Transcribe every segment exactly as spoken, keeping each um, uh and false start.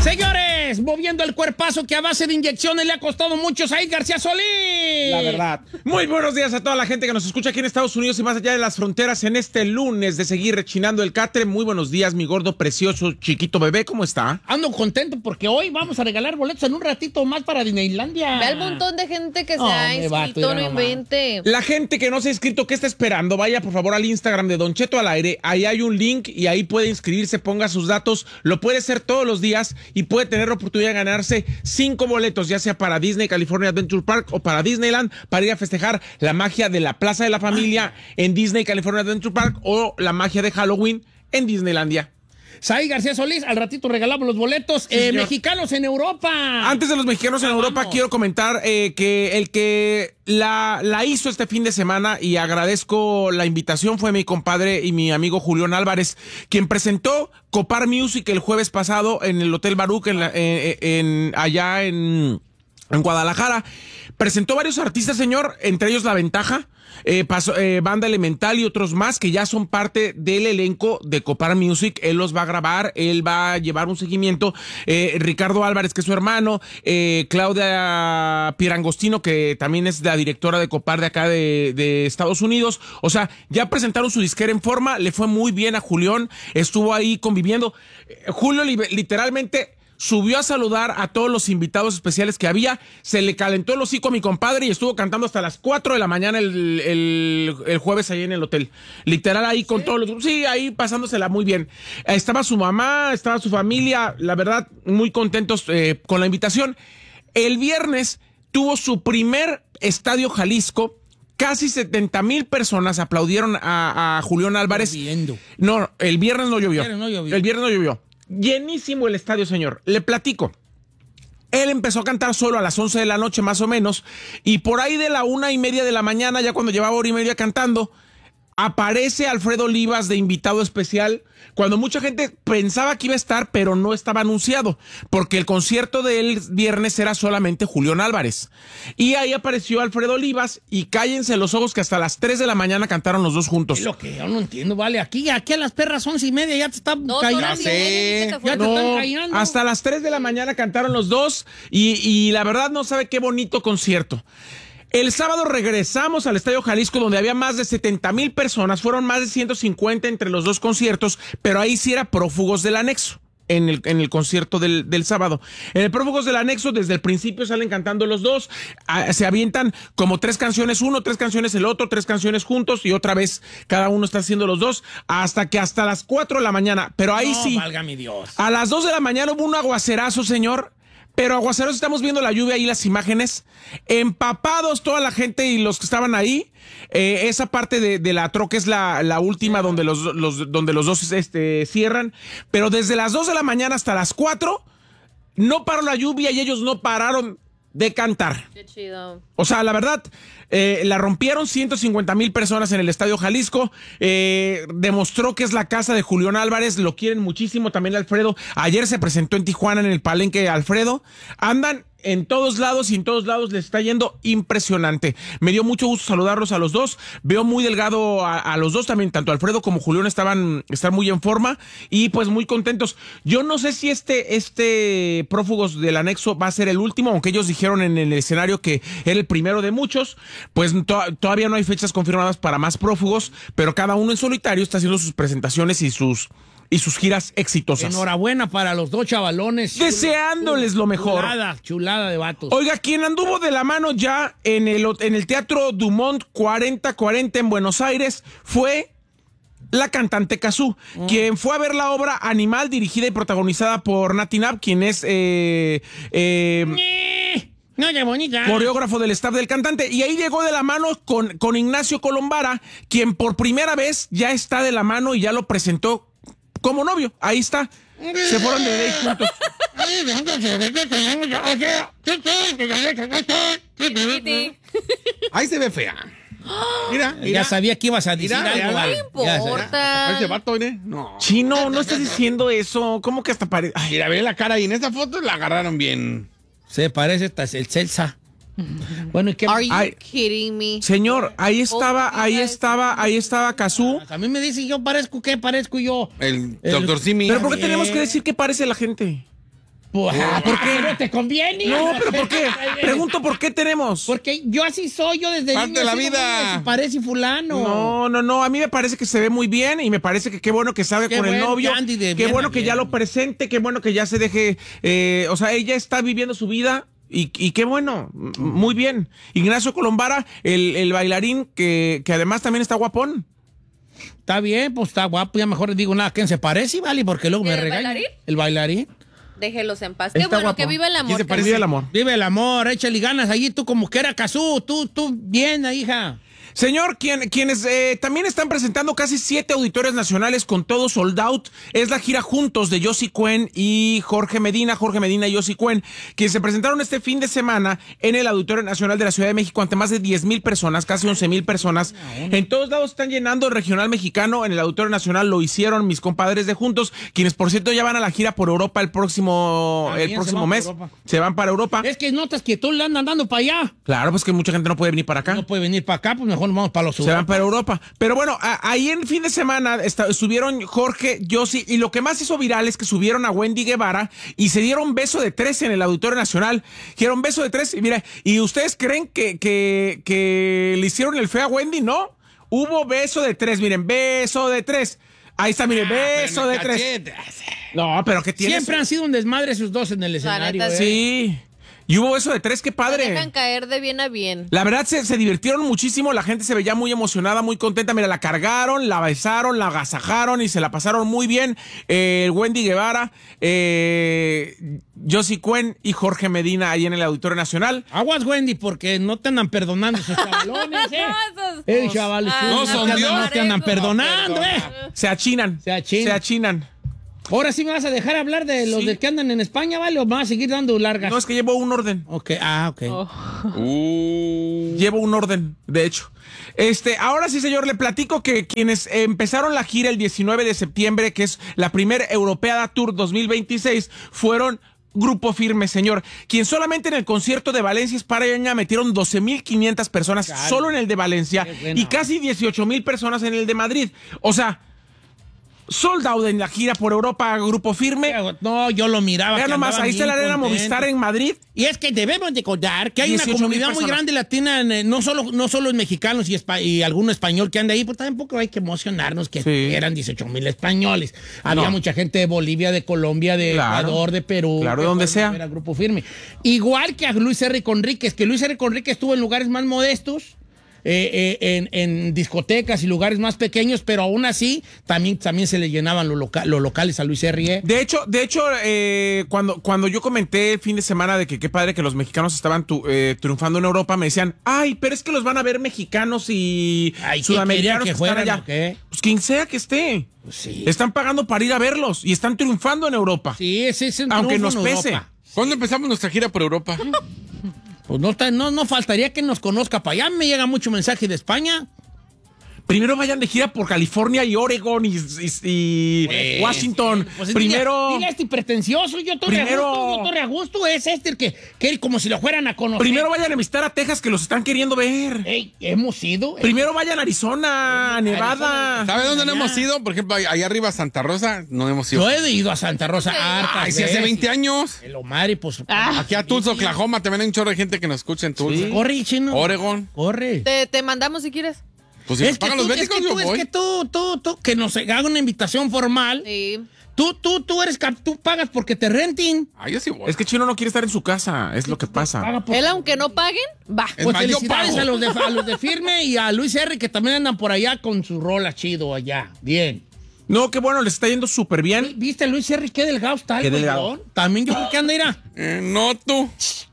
Señores, moviendo el cuerpazo que a base de inyecciones le ha costado mucho a Said García Solís. La verdad. Muy buenos días a toda la gente que nos escucha aquí en Estados Unidos y más allá de las fronteras en este lunes de seguir rechinando el catre. Muy buenos días, mi gordo, precioso, chiquito bebé. ¿Cómo está? Ando contento porque hoy vamos a regalar boletos en un ratito más para Disneylandia. Ve al montón de gente que se Oh, ha me va, inscrito, tú no ya invente. La gente que no se ha inscrito, ¿qué está esperando? Vaya por favor al Instagram de Don Cheto al aire. Ahí hay un link y ahí puede inscribirse, ponga sus datos. Lo puede hacer todos los días y puede tener la oportunidad de ganarse cinco boletos, ya sea para Disney California Adventure Park o para Disneyland, para ir a festejar la magia de la Plaza de la Familia en Disney California Adventure Park o la magia de Halloween en Disneylandia. Said García Solís, al ratito regalamos los boletos. Sí, eh, señor. Mexicanos en Europa. Antes de los mexicanos en Ah, Europa, vamos. quiero comentar eh, que el que la, la hizo este fin de semana, y agradezco la invitación, fue mi compadre y mi amigo Julián Álvarez, quien presentó Copar Music el jueves pasado en el Hotel Baruch, en, la- en, en- allá en, en Guadalajara. Presentó varios artistas, señor, entre ellos La Ventaja, eh, pasó, eh, Banda Elemental y otros más que ya son parte del elenco de Copar Music. Él los va a grabar, él va a llevar un seguimiento. Eh, Ricardo Álvarez, que es su hermano, eh, Claudia Pierangostino, que también es la directora de Copar de acá de, de Estados Unidos. O sea, ya presentaron su disquera en forma, le fue muy bien a Julián, estuvo ahí conviviendo. Eh, Julio li- literalmente subió a saludar a todos los invitados especiales que había, se le calentó el hocico a mi compadre y estuvo cantando hasta las cuatro de la mañana el, el, el jueves ahí en el hotel. Literal ahí con ¿Sí? todos los... Sí, ahí pasándosela muy bien. Estaba su mamá, estaba su familia, la verdad, muy contentos eh, con la invitación. El viernes tuvo su primer Estadio Jalisco. Casi setenta mil personas aplaudieron a, a Julián Álvarez. Lloviendo. No, el viernes no llovió. El viernes no llovió. El viernes no llovió. Llenísimo el estadio, señor. Le platico. Él empezó a cantar solo a las once de la noche, más o menos, y por ahí de la una y media de la mañana, ya cuando llevaba hora y media cantando, aparece Alfredo Olivas de invitado especial, cuando mucha gente pensaba que iba a estar, pero no estaba anunciado, porque el concierto del viernes era solamente Julián Álvarez. Y ahí apareció Alfredo Olivas, y cállense los ojos que hasta las tres de la mañana cantaron los dos juntos. Es lo que yo no entiendo, vale. Aquí, aquí a las perras once y media ya te están No, cayendo. todavía, sé. ya te Ya te No, están callando. hasta las tres de la mañana cantaron los dos y, y la verdad no sabe qué bonito concierto. El sábado regresamos al Estadio Jalisco, donde había más de setenta mil personas, fueron más de ciento cincuenta entre los dos conciertos, pero ahí sí era Prófugos del Anexo. En el, en el concierto del, del sábado. En el Prófugos del Anexo, desde el principio salen cantando los dos, ah, se avientan como tres canciones uno, tres canciones el otro, tres canciones juntos, y otra vez cada uno está haciendo los dos, hasta que hasta las cuatro de la mañana, pero ahí No, sí, valga mi Dios. a las dos de la mañana hubo un aguacerazo, señor. Pero aguaceros, estamos viendo la lluvia ahí, las imágenes. Empapados toda la gente y los que estaban ahí. Eh, esa parte de, de la troca es la, la última, sí, donde los, los, donde los dos este, cierran. Pero desde las dos de la mañana hasta las cuatro, no paró la lluvia y ellos no pararon de cantar. Qué chido. O sea, la verdad, eh, la rompieron ciento cincuenta mil personas en el Estadio Jalisco. Eh, demostró que es la casa de Julián Álvarez. Lo quieren muchísimo también Alfredo. Ayer se presentó en Tijuana en el Palenque Alfredo. Andan en todos lados y en todos lados les está yendo impresionante. Me dio mucho gusto saludarlos a los dos. Veo muy delgado a, a los dos también, tanto Alfredo como Julián estaban, están muy en forma y pues muy contentos. Yo no sé si este, este Prófugos del Anexo va a ser el último, aunque ellos dijeron en el escenario que era el primero de muchos. Pues to todavía no hay fechas confirmadas para más prófugos, pero cada uno en solitario está haciendo sus presentaciones y sus y sus giras exitosas. Enhorabuena para los dos chavalones. Deseándoles lo mejor. Chulada, chulada de vatos. Oiga, quien anduvo de la mano ya en el, en el Teatro Dumont cuarenta cuarenta en Buenos Aires fue la cantante Cazzu, mm. quien fue a ver la obra Animal, dirigida y protagonizada por Nati Nabb, quien es eh, eh, no, qué bonita. coreógrafo del staff del cantante. Y ahí llegó de la mano con, con Ignacio Colombara, quien por primera vez ya está de la mano y ya lo presentó como novio. Ahí está. Se fueron de ahí juntos. Ahí se ve fea. Mira, mira. Ya sabía que ibas a decir Mira, algo. mira, Vale. no Ya importa. Ese vato, ¿eh? No. Chino, no estás diciendo eso. ¿Cómo que hasta parece? Mira, ve la cara y en esta foto la agarraron bien. Se parece hasta el Celsa. Bueno, ¿y qué? Are you Ay, kidding me? señor, ahí estaba, ahí estaba, ahí estaba Cazzu. A mí me dicen yo parezco, ¿qué parezco yo? El, El- doctor Simi. Pero ¿por qué bien. tenemos que decir que parece la gente? Pues, ah, ¿por qué no te conviene? No, pero ¿por qué? Pregunto por qué tenemos. Porque yo así soy, yo desde Parte niño de la he sido vida. muy de si parece fulano. No, no, no, a mí me parece que se ve muy bien y me parece que qué bueno que salga Qué con el bueno, novio, Candy, de qué bien bueno a que bien. ya lo presente, qué bueno que ya se deje, eh, o sea, ella está viviendo su vida y, y qué bueno, m- muy bien. Ignacio Colombara, el, el bailarín que, que además también está guapón. Está bien, pues está guapo, ya mejor le digo nada, ¿quién se parece, vale? Porque luego me ¿El regaña. bailarín? El bailarín. Déjelos en paz. Qué Está bueno guapo. que vive el amor. ¿Quién se parece? Vive el amor. Vive el amor, échale ganas allí, tú como que era Cazú, tú, tú, bien, hija. Señor, quien, quienes eh, también están presentando casi siete auditorios nacionales con todo sold out, es la gira Juntos de Yossi Cuen y Jorge Medina, Jorge Medina y Yossi Cuen, quienes se presentaron este fin de semana en el Auditorio Nacional de la Ciudad de México ante más de diez mil personas, casi once mil personas. En todos lados están llenando el regional mexicano, en el Auditorio Nacional lo hicieron mis compadres de Juntos, quienes por cierto ya van a la gira por Europa el próximo, También el se próximo van por mes. Europa. Se van para Europa. Es que notas que tú le andan dando para allá. Claro, pues que mucha gente no puede venir para acá. No puede venir para acá, pues mejor nos vamos para los Se van para Europa. Pero bueno, a- ahí en fin de semana esta- estuvieron Jorge, Yossi, y lo que más hizo viral es que subieron a Wendy Guevara y se dieron beso de tres en el Auditorio Nacional. Dieron beso de tres, y mira, ¿y ustedes creen que, que, que le hicieron el feo a Wendy? No. Hubo beso de tres, miren, beso de tres. Ahí está, miren, beso de tres. No, pero ¿qué tiene? Siempre han sido un desmadre esos dos en el escenario. neta, ¿eh? Sí. Y hubo beso de tres, qué Se padre. dejan caer de bien a bien. La verdad se, se divirtieron muchísimo, la gente se veía muy emocionada, muy contenta. Mira, la cargaron, la besaron, la agasajaron y se la pasaron muy bien. Eh, Wendy Guevara, eh, Yossi Cuen y Jorge Medina ahí en el Auditorio Nacional. Aguas, Wendy, porque no te andan perdonando esos chavalones, ¿eh? No, esos- Eh, chavales, Ah, tú, no te son andan- Dios. no te andan Eso. perdonando, ¿eh? Se achinan. Se achinan. Se achinan. Ahora sí me vas a dejar hablar de los Sí. de que andan en España, ¿vale? ¿O me vas a seguir dando largas? No, es que llevo un orden. Ok, ah, ok. Uh, Llevo un orden, de hecho. Este, ahora sí, señor, le platico que quienes empezaron la gira el diecinueve de septiembre, que es la primer Europeada Tour dos mil veintiséis, fueron Grupo Firme, señor, quien solamente en el concierto de Valencia, España, metieron doce mil quinientas personas, Claro. solo en el de Valencia, Qué bueno. y casi dieciocho mil personas en el de Madrid. O sea, sold out en la gira por Europa, Grupo Firme. No, yo lo miraba. Vean que nomás, andaban ahí está bien la Arena contentos. Movistar en Madrid. Y es que debemos de contar que hay una dieciocho mil comunidad muy personas. grande latina, en, eh, no solo no solo en mexicanos y, espa- y alguno español que anda ahí, pues tampoco hay que emocionarnos que Sí. eran dieciocho mil españoles. Había No. mucha gente de Bolivia, de Colombia, de Claro. Ecuador, de Perú. Claro, que donde fueron a sea. ver a Grupo Firme. Igual que a Luis R. Conríquez, que Luis R. Conríquez estuvo en lugares más modestos. eh, eh, en, en discotecas y lugares más pequeños, pero aún así también, también se le llenaban los, loca- los locales a Luis R. De hecho, de hecho, eh, cuando, cuando yo comenté el fin de semana de que qué padre que los mexicanos estaban tu- eh, triunfando en Europa, me decían, ay, pero es que los van a ver mexicanos y Ay, ¿qué sudamericanos quería que, que están fueran allá. o qué? Pues quien sea que esté. Pues sí. Están pagando para ir a verlos y están triunfando en Europa. Sí, ese es un Aunque triunfo nos en pese. Europa. ¿Cuándo empezamos nuestra gira por Europa? Pues no, está- no, no faltaría que nos conozca para allá. Me llega mucho mensaje de España. Primero vayan de gira por California y Oregon y, y- y Pues, Washington. Pues Primero. Dile, dile a este pretencioso, yo Torre Primero- Augusto, yo Torre Augusto, es este el que, que como si lo fueran a conocer. Primero vayan a visitar a Texas que los están queriendo ver. Ey, hemos ido. eh. Primero vayan a Arizona, a Nevada. ¿Sabe dónde no allá. hemos ido? Por ejemplo, allá arriba Santa Rosa, no hemos ido. Yo he ido a Santa Rosa hartas Ay, si hace veces. veinte años. El Omar y pues... Aquí a Tulsa, Oklahoma, también hay un chorro de gente que nos escucha en Tulsa. Corre, chino. Oregon. Corre. Te, te mandamos si quieres. Pues si es nos que, pagan tú, los es béticos, que yo tú, es voy. que tú, tú, tú, que nos haga una invitación formal. Sí. Tú, tú, tú eres, cap- tú pagas porque te renten. Ah, yo sí voy. Es que Chino no quiere estar en su casa, es lo que pasa. Paga por... Él, aunque no paguen, va. Es Pues más, yo felicidades pago. a los, de, a los de Firme y a Luis R. que también andan por allá con su rola chido allá. Bien. No, qué bueno, les está yendo súper bien. ¿Viste a Luis R. qué delgado está? el Qué delgado. güeyón? También yo creo que anda, irá. Eh, no tú.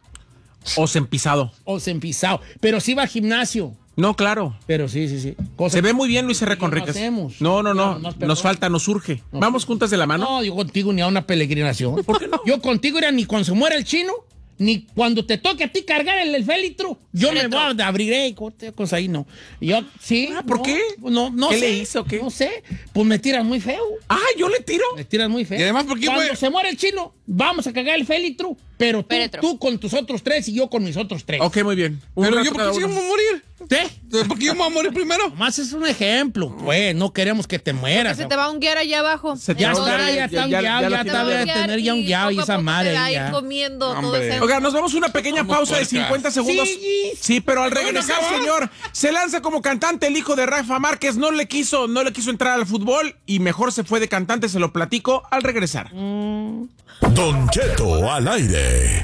O se empisado. O se empisado. Pero sí va al gimnasio. No, claro. Pero sí, sí, sí. Cosa Se ve muy bien Luis R. ¿Qué Conríquez. hacemos? No, no, no. No, no, perdón. Nos falta, nos surge. Vamos juntas de la mano. No, yo contigo ni a una peregrinación. ¿Por qué no? Yo contigo era ni cuando se muera el chino, ni cuando te toque a ti cargar el, el féretro. Yo me Féretro. voy a abrir eh, corte, cosa ahí, no. Yo, sí. Ah, ¿por no, qué? No, no ¿Qué sé. le hizo, qué? No sé. Pues me tiras muy feo. Ah, yo le tiro. Me tiras muy feo. Y además, ¿por qué, Cuando güey? se muera el chino, vamos a cagar el féretro, pero tú, Féretro. tú con tus otros tres y yo con mis otros tres. Ok, muy bien. Un Pero rato yo, ¿por cada qué sí uno. vamos a morir? ¿Sí? ¿Por qué yo me voy a morir primero? Nomás es un ejemplo, pues, no queremos que te mueras. Se te va un guiar allá abajo. Se te Ya va a está, hundir, ya está un ya- guiao, ya ya la está, tiene. debe tener ya un guiao y esa madre Te va a ahí ir ya. comiendo todo Hombre. ese... Oiga, nos vamos a una pequeña Vamos, pausa de puercas. cincuenta segundos. Sí. Sí, pero al Bueno, regresar, acabó. señor, se lanza como cantante el hijo de Rafa Márquez. No le quiso, no le quiso entrar al fútbol y mejor se fue de cantante. Se lo platico al regresar. Don Cheto al aire.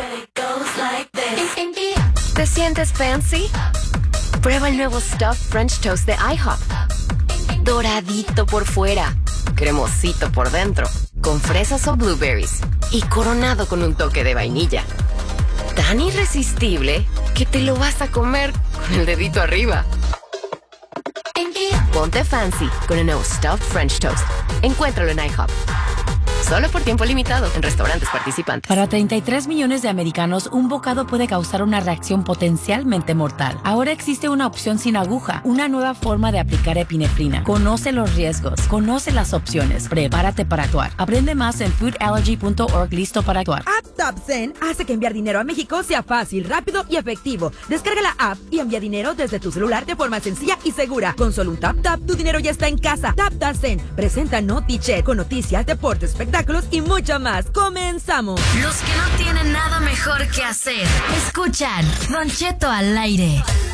¿Te sientes fancy? Prueba el nuevo Stuffed French Toast de IHOP. Doradito por fuera, cremosito por dentro, con fresas o blueberries y coronado con un toque de vainilla. Tan irresistible que te lo vas a comer con el dedito arriba. Ponte fancy con el nuevo Stuffed French Toast. Encuéntralo en IHOP. Solo por tiempo limitado en restaurantes participantes. Para treinta y tres millones de americanos, un bocado puede causar una reacción potencialmente mortal. Ahora existe una opción sin aguja, una nueva forma de aplicar epinefrina. Conoce los riesgos, conoce las opciones, prepárate para actuar. Aprende más en food allergy punto org. Listo para actuar. App TapSend hace que enviar dinero a México sea fácil, rápido y efectivo. Descarga la app y envía dinero desde tu celular de forma sencilla y segura. Con solo un tap tap, tu dinero ya está en casa. Tap TapSend presenta NotiCheck con noticias, deportes, espectáculos y mucho más. ¡Comenzamos! Los que no tienen nada mejor que hacer, escuchan Don Cheto al aire.